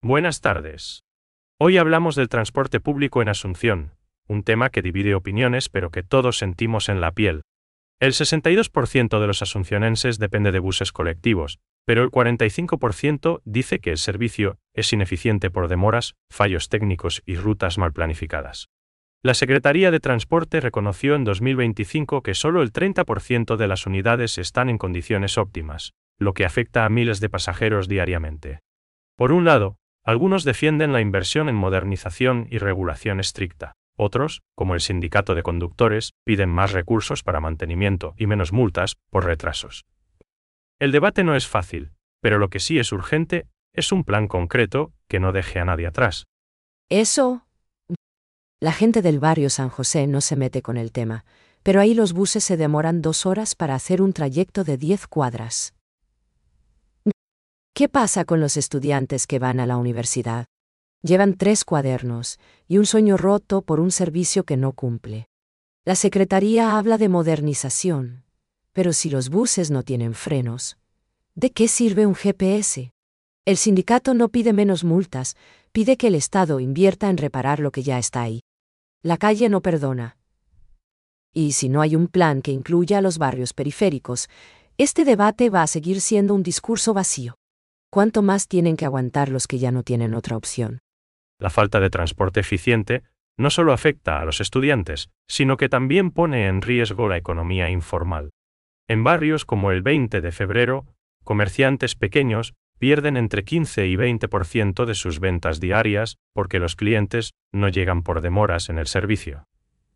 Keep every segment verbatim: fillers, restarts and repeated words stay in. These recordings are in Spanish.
Buenas tardes. Hoy hablamos del transporte público en Asunción, un tema que divide opiniones pero que todos sentimos en la piel. El sesenta y dos por ciento de los asuncionenses depende de buses colectivos, pero el cuarenta y cinco por ciento dice que el servicio es ineficiente por demoras, fallos técnicos y rutas mal planificadas. La Secretaría de Transporte reconoció en dos mil veinticinco que solo el treinta por ciento de las unidades están en condiciones óptimas, lo que afecta a miles de pasajeros diariamente. Por un lado, algunos defienden la inversión en modernización y regulación estricta. Otros, como el sindicato de conductores, piden más recursos para mantenimiento y menos multas por retrasos. El debate no es fácil, pero lo que sí es urgente es un plan concreto que no deje a nadie atrás. Eso. La gente del barrio San José no se mete con el tema, pero ahí los buses se demoran dos horas para hacer un trayecto de diez cuadras. ¿Qué pasa con los estudiantes que van a la universidad? Llevan tres cuadernos y un sueño roto por un servicio que no cumple. La Secretaría habla de modernización, pero si los buses no tienen frenos, ¿de qué sirve un G P S? El sindicato no pide menos multas, pide que el Estado invierta en reparar lo que ya está ahí. La calle no perdona. Y si no hay un plan que incluya a los barrios periféricos, este debate va a seguir siendo un discurso vacío. ¿Cuánto más tienen que aguantar los que ya no tienen otra opción? La falta de transporte eficiente no solo afecta a los estudiantes, sino que también pone en riesgo la economía informal. En barrios como el veinte de febrero, comerciantes pequeños pierden entre quince y veinte por ciento de sus ventas diarias porque los clientes no llegan por demoras en el servicio.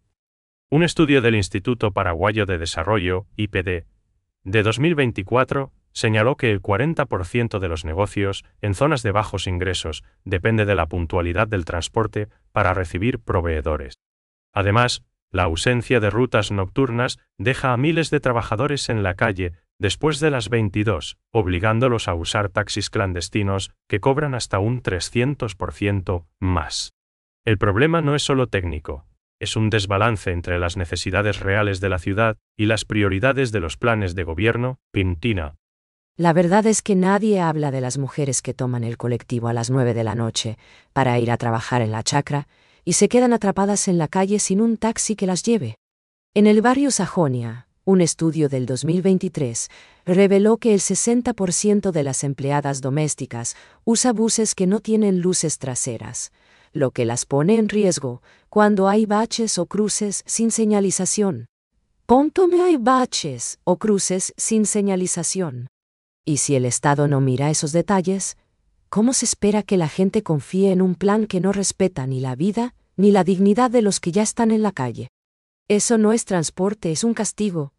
Un estudio del Instituto Paraguayo de Desarrollo, I P D, de dos mil veinticuatro, señaló que el cuarenta por ciento de los negocios en zonas de bajos ingresos depende de la puntualidad del transporte para recibir proveedores. Además, la ausencia de rutas nocturnas deja a miles de trabajadores en la calle después de las veintidós, obligándolos a usar taxis clandestinos que cobran hasta un trescientos por ciento más. El problema no es solo técnico, es un desbalance entre las necesidades reales de la ciudad y las prioridades de los planes de gobierno, Pintina. La verdad es que nadie habla de las mujeres que toman el colectivo a las nueve de la noche para ir a trabajar en la chacra y se quedan atrapadas en la calle sin un taxi que las lleve. En el barrio Sajonia, un estudio del dos mil veintitrés reveló que el sesenta por ciento de las empleadas domésticas usa buses que no tienen luces traseras, lo que las pone en riesgo cuando hay baches o cruces sin señalización. Póntome hay baches o cruces sin señalización. Y si el Estado no mira esos detalles, ¿cómo se espera que la gente confíe en un plan que no respeta ni la vida ni la dignidad de los que ya están en la calle? Eso no es transporte, es un castigo.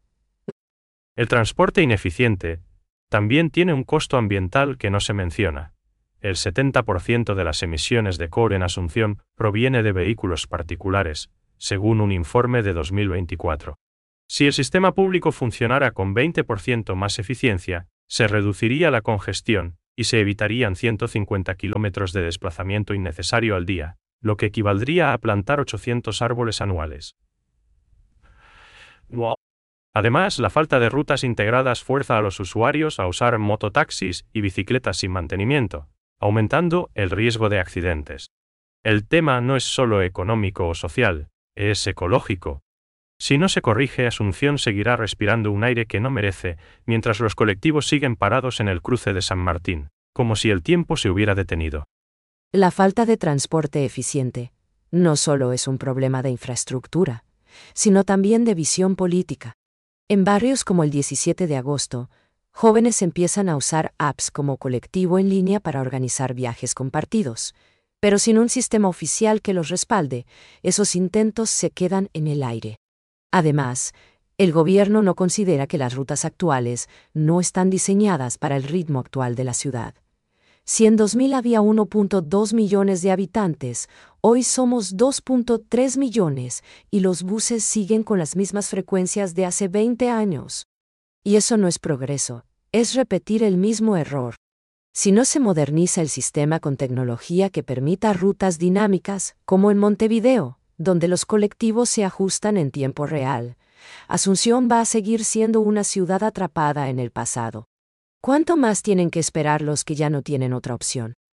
El transporte ineficiente también tiene un costo ambiental que no se menciona. El setenta por ciento de las emisiones de C O R en Asunción proviene de vehículos particulares, según un informe de dos mil veinticuatro. Si el sistema público funcionara con veinte por ciento más eficiencia, se reduciría la congestión y se evitarían ciento cincuenta kilómetros de desplazamiento innecesario al día, lo que equivaldría a plantar ochocientos árboles anuales. Además, la falta de rutas integradas fuerza a los usuarios a usar mototaxis y bicicletas sin mantenimiento, aumentando el riesgo de accidentes. El tema no es solo económico o social, es ecológico. Si no se corrige, Asunción seguirá respirando un aire que no merece, mientras los colectivos siguen parados en el cruce de San Martín, como si el tiempo se hubiera detenido. La falta de transporte eficiente no solo es un problema de infraestructura, sino también de visión política. En barrios como el diecisiete de agosto, jóvenes empiezan a usar apps como colectivo en línea para organizar viajes compartidos, pero sin un sistema oficial que los respalde, esos intentos se quedan en el aire. Además, el gobierno no considera que las rutas actuales no están diseñadas para el ritmo actual de la ciudad. Si en dos mil había uno punto dos millones de habitantes, hoy somos dos punto tres millones y los buses siguen con las mismas frecuencias de hace veinte años. Y eso no es progreso, es repetir el mismo error. Si no se moderniza el sistema con tecnología que permita rutas dinámicas, como en Montevideo, donde los colectivos se ajustan en tiempo real, Asunción va a seguir siendo una ciudad atrapada en el pasado. ¿Cuánto más tienen que esperar los que ya no tienen otra opción?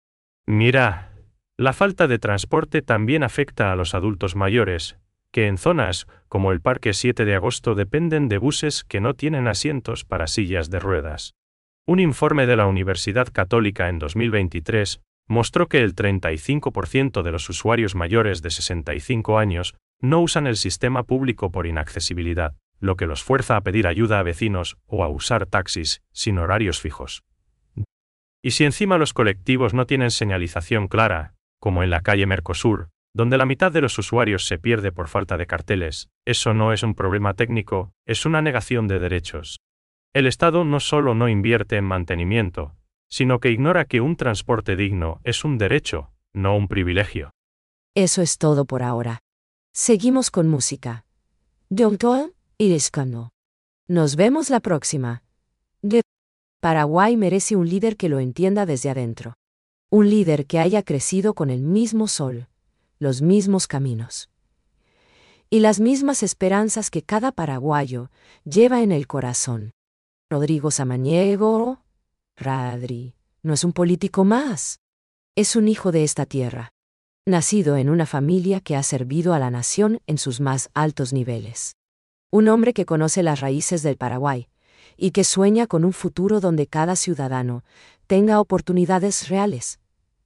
Mira, la falta de transporte también afecta a los adultos mayores, que en zonas como el Parque siete de agosto dependen de buses que no tienen asientos para sillas de ruedas. Un informe de la Universidad Católica en dos mil veintitrés mostró que el treinta y cinco por ciento de los usuarios mayores de sesenta y cinco años no usan el sistema público por inaccesibilidad, lo que los fuerza a pedir ayuda a vecinos o a usar taxis sin horarios fijos. Y si encima los colectivos no tienen señalización clara, como en la calle Mercosur, donde la mitad de los usuarios se pierde por falta de carteles, eso no es un problema técnico, es una negación de derechos. El Estado no solo no invierte en mantenimiento, sino que ignora que un transporte digno es un derecho, no un privilegio. Eso es todo por ahora. Seguimos con música. Doctor Iriscano. Nos vemos la próxima. De Paraguay merece un líder que lo entienda desde adentro. Un líder que haya crecido con el mismo sol, los mismos caminos y las mismas esperanzas que cada paraguayo lleva en el corazón. Rodrigo Samaniego, Radri, no es un político más. Es un hijo de esta tierra, nacido en una familia que ha servido a la nación en sus más altos niveles. Un hombre que conoce las raíces del Paraguay y que sueña con un futuro donde cada ciudadano tenga oportunidades reales.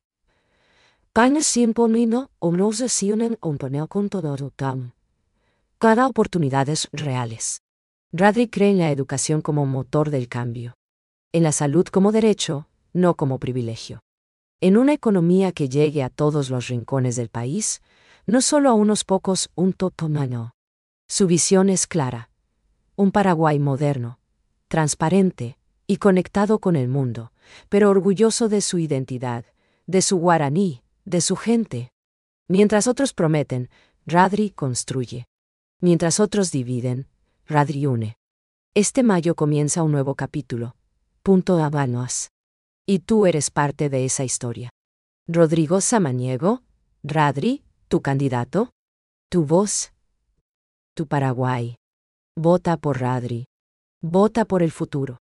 Cada oportunidades reales. Radri cree en la educación como motor del cambio. En la salud como derecho, no como privilegio. En una economía que llegue a todos los rincones del país, no solo a unos pocos, un totomano. Su visión es clara. Un Paraguay moderno, transparente y conectado con el mundo, pero orgulloso de su identidad, de su guaraní, de su gente. Mientras otros prometen, Radri construye. Mientras otros dividen, Radri une. Este mayo comienza un nuevo capítulo. Punto Habanos. Y tú eres parte de esa historia. Rodrigo Samaniego, Radri, tu candidato, tu voz, tu Paraguay. Vota por Radri. Vota por el futuro.